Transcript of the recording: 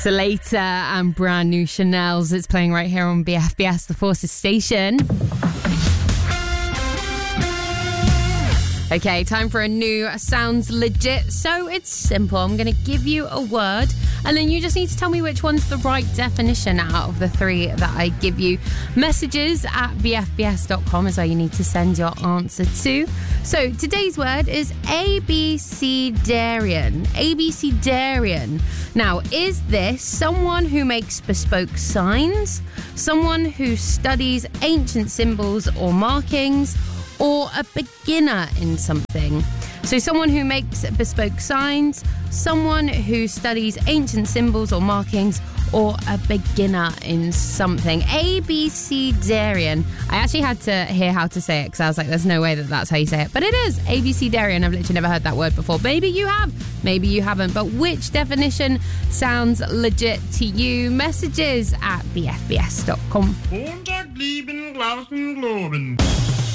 Slater and brand new Chanel's. It's playing right here on BFBS, the Forces station. Okay, time for a new Sounds Legit. So it's simple. I'm going to give you a word, and then you just need to tell me which one's the right definition out of the three that I give you. Messages at bfbs.com is where you need to send your answer to. So today's word is abecedarian. Abecedarian. Now, is this someone who makes bespoke signs, someone who studies ancient symbols or markings, or a beginner in something? So someone who makes bespoke signs, someone who studies ancient symbols or markings, or a beginner in something. Abecedarian. I actually had to hear how to say it because I was like, there's no way that that's how you say it. But it is abecedarian. I've literally never heard that word before. Maybe you have, maybe you haven't. But which definition sounds legit to you? Messages at bfbs.com. Montag, lieben, Glauben, Globen.